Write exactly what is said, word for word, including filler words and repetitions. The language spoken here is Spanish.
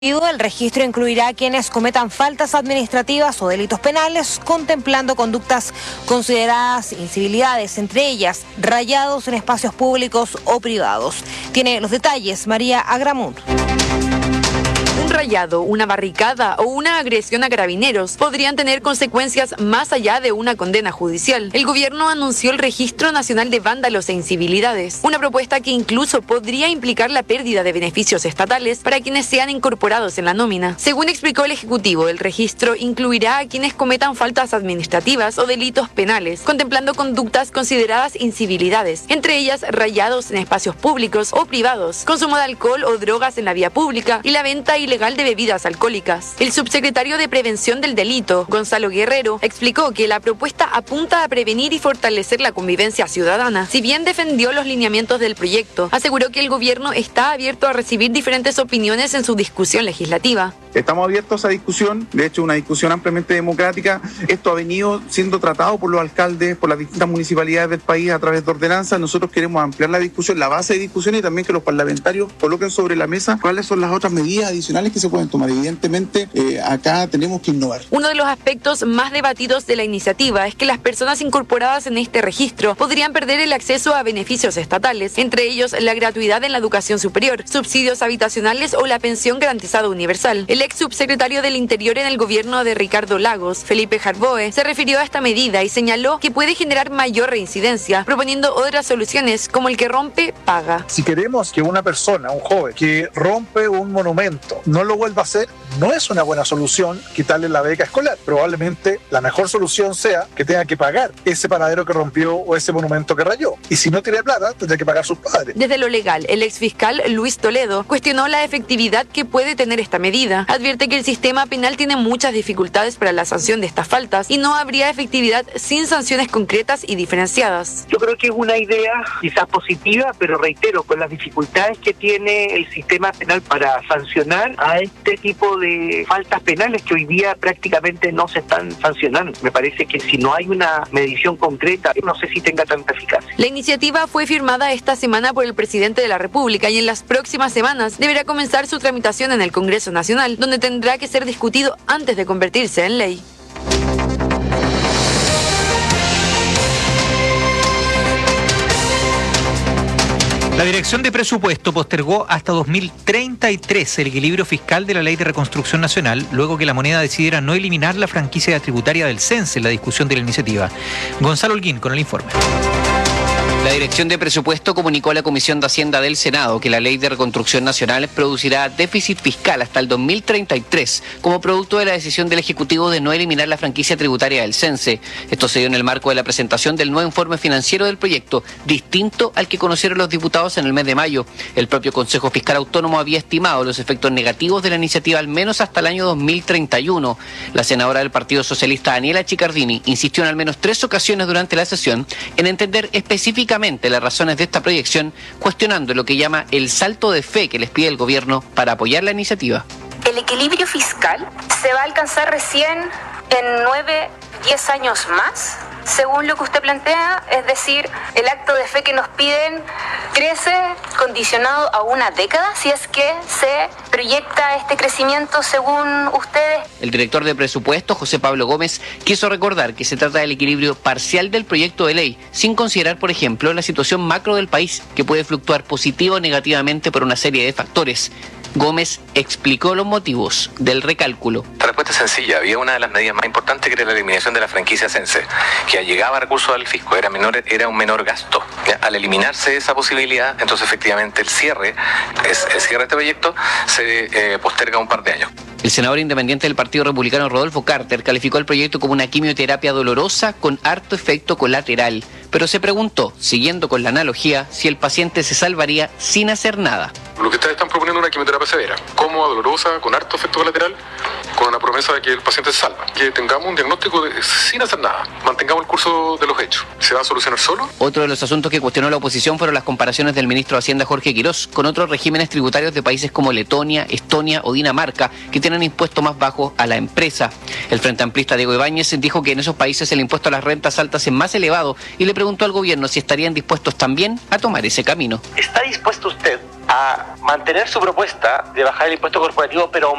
El registro incluirá a quienes cometan faltas administrativas o delitos penales, contemplando conductas consideradas incivilidades, entre ellas rayados en espacios públicos o privados. Tiene los detalles María Agramunt. Un rayado, una barricada o una agresión a carabineros podrían tener consecuencias más allá de una condena judicial. El gobierno anunció el Registro Nacional de Vándalos e Incivilidades, una propuesta que incluso podría implicar la pérdida de beneficios estatales para quienes sean incorporados en la nómina. Según explicó el Ejecutivo, el registro incluirá a quienes cometan faltas administrativas o delitos penales, contemplando conductas consideradas incivilidades, entre ellas rayados en espacios públicos o privados, consumo de alcohol o drogas en la vía pública y la venta ilegal de bebidas alcohólicas. El subsecretario de Prevención del Delito, Gonzalo Guerrero, explicó que la propuesta apunta a prevenir y fortalecer la convivencia ciudadana. Si bien defendió los lineamientos del proyecto, aseguró que el gobierno está abierto a recibir diferentes opiniones en su discusión legislativa. Estamos abiertos a discusión, de hecho una discusión ampliamente democrática. Esto ha venido siendo tratado por los alcaldes, por las distintas municipalidades del país a través de ordenanzas. Nosotros queremos ampliar la discusión, la base de discusión, y también que los parlamentarios coloquen sobre la mesa cuáles son las otras medidas adicionales que se pueden tomar. Evidentemente, eh, acá tenemos que innovar. Uno de los aspectos más debatidos de la iniciativa es que las personas incorporadas en este registro podrían perder el acceso a beneficios estatales, entre ellos la gratuidad en la educación superior, subsidios habitacionales o la pensión garantizada universal. El ex subsecretario del Interior en el gobierno de Ricardo Lagos, Felipe Jarboe, se refirió a esta medida y señaló que puede generar mayor reincidencia, proponiendo otras soluciones como el que rompe, paga. Si queremos que una persona, un joven, que rompe un monumento, no lo vuelva a hacer, no es una buena solución quitarle la beca escolar. Probablemente la mejor solución sea que tenga que pagar ese panadero que rompió o ese monumento que rayó. Y si no tiene plata, tendrá que pagar sus padres. Desde lo legal, el exfiscal Luis Toledo cuestionó la efectividad que puede tener esta medida. Advierte que el sistema penal tiene muchas dificultades para la sanción de estas faltas y no habría efectividad sin sanciones concretas y diferenciadas. Yo creo que es una idea quizás positiva, pero reitero, con las dificultades que tiene el sistema penal para sancionar a este tipo de faltas penales que hoy día prácticamente no se están sancionando. Me parece que si no hay una medición concreta, no sé si tenga tanta eficacia. La iniciativa fue firmada esta semana por el presidente de la República y en las próximas semanas deberá comenzar su tramitación en el Congreso Nacional, donde tendrá que ser discutido antes de convertirse en ley. La Dirección de Presupuesto postergó hasta dos mil treinta y tres el equilibrio fiscal de la Ley de Reconstrucción Nacional, luego que la moneda decidiera no eliminar la franquicia tributaria del CENSE en la discusión de la iniciativa. Gonzalo Holguín con el informe. La Dirección de Presupuesto comunicó a la Comisión de Hacienda del Senado que la Ley de Reconstrucción Nacional producirá déficit fiscal hasta el dos mil treinta y tres como producto de la decisión del Ejecutivo de no eliminar la franquicia tributaria del CENSE. Esto se dio en el marco de la presentación del nuevo informe financiero del proyecto, distinto al que conocieron los diputados en el mes de mayo. El propio Consejo Fiscal Autónomo había estimado los efectos negativos de la iniciativa al menos hasta el año dos mil treinta y uno. La senadora del Partido Socialista, Daniela Chicardini, insistió en al menos tres ocasiones durante la sesión en entender específicamente las razones de esta proyección, cuestionando lo que llama el salto de fe que les pide el gobierno para apoyar la iniciativa. El equilibrio fiscal se va a alcanzar recién en nueve, diez años más, según lo que usted plantea, es decir, el acto de fe que nos piden crece condicionado a una década, si es que se proyecta este crecimiento según ustedes. El director de presupuesto, José Pablo Gómez, quiso recordar que se trata del equilibrio parcial del proyecto de ley, sin considerar, por ejemplo, la situación macro del país, que puede fluctuar positivo o negativamente por una serie de factores. Gómez explicó los motivos del recálculo. La respuesta es sencilla. Había una de las medidas más importantes que era la eliminación de la franquicia CENSE, que llegaba recursos al fisco, era menor, era un menor gasto. Al eliminarse esa posibilidad, entonces efectivamente el cierre, es, el cierre de este proyecto se eh, posterga un par de años. El senador independiente del Partido Republicano, Rodolfo Carter, calificó el proyecto como una quimioterapia dolorosa con harto efecto colateral, pero se preguntó, siguiendo con la analogía, si el paciente se salvaría sin hacer nada. Lo que ustedes están proponiendo es una quimioterapia severa, cómoda, dolorosa, con harto efecto colateral, con una promesa de que el paciente se salva, que tengamos un diagnóstico de, sin hacer nada, mantengamos el curso de los hechos. ¿Se va a solucionar solo? Otro de los asuntos que cuestionó la oposición fueron las comparaciones del ministro de Hacienda Jorge Quirós con otros regímenes tributarios de países como Letonia, Estonia o Dinamarca, que tienen impuestos más bajos a la empresa. El frente amplista Diego Ibáñez dijo que en esos países el impuesto a las rentas altas es más elevado y le preguntó al gobierno si estarían dispuestos también a tomar ese camino. ¿Está dispuesto usted a mantener su propuesta de bajar el impuesto corporativo, pero